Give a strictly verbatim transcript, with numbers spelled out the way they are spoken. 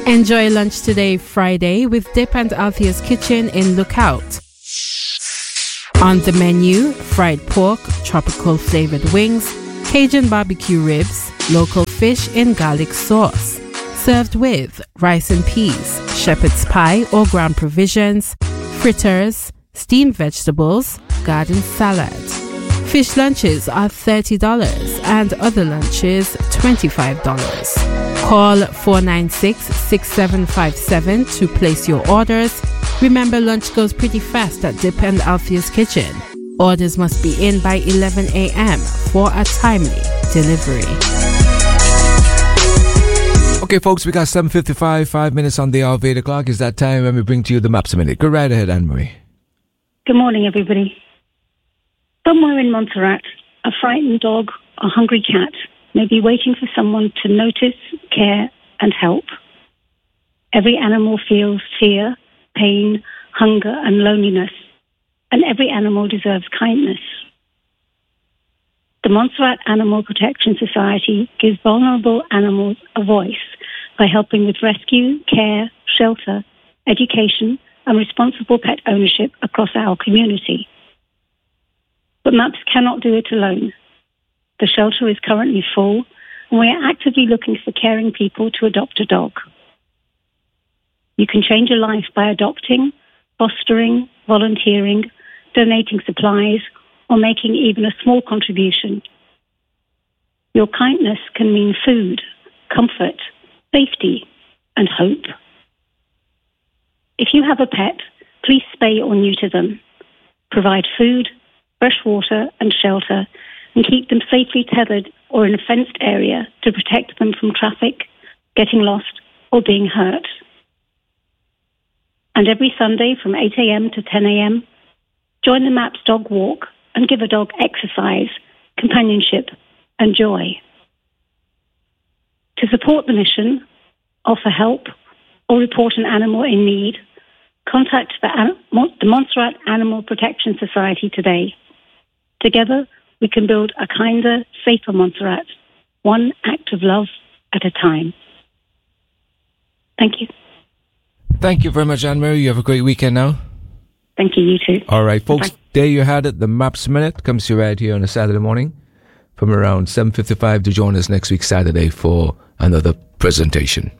Enjoy lunch today, Friday, with Dip and Althea's Kitchen in Lookout. On the menu, fried pork, tropical flavored wings, Cajun barbecue ribs, local fish in garlic sauce. Served with rice and peas, shepherd's pie or ground provisions, fritters, steamed vegetables, garden salad. Fish lunches are thirty dollars and other lunches twenty-five dollars. Call four nine six, six seven five seven to place your orders. Remember, lunch goes pretty fast at Dip and Althea's Kitchen. Orders must be in by eleven a.m. for a timely delivery. Okay, folks, we got seven fifty-five, five minutes on the hour of eight o'clock. Is that time when we bring to you the Maps a Minute. Go right ahead, Anne-Marie. Good morning, everybody. Somewhere in Montserrat, a frightened dog or hungry cat may be waiting for someone to notice, care, and help. Every animal feels fear, pain, hunger, and loneliness, and every animal deserves kindness. The Montserrat Animal Protection Society gives vulnerable animals a voice by helping with rescue, care, shelter, education, and responsible pet ownership across our community. But MAPS cannot do it alone. The shelter is currently full, and we are actively looking for caring people to adopt a dog. You can change your life by adopting, fostering, volunteering, donating supplies, or making even a small contribution. Your kindness can mean food, comfort, safety, and hope. If you have a pet, please spay or neuter them. Provide food, fresh water, and shelter, and keep them safely tethered or in a fenced area to protect them from traffic, getting lost, or being hurt. And every Sunday from eight a.m. to ten a.m., join the MAPS Dog Walk and give a dog exercise, companionship, and joy. To support the mission, offer help, or report an animal in need, contact the, the Montserrat Animal Protection Society today. Together, we can build a kinder, safer Montserrat, one act of love at a time. Thank you. Thank you very much, Anne-Marie. You have a great weekend now. Thank you, you too. All right, folks, Bye. There you had it. The Maps Minute comes to you right here on a Saturday morning from around seven fifty-five to join us next week, Saturday, for another presentation.